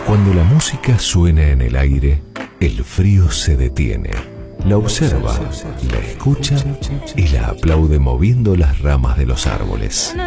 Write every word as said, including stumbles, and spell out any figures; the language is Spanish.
Cuando la música suena en el aire, el frío se detiene. La observa, la escucha y la aplaude moviendo las ramas de los árboles.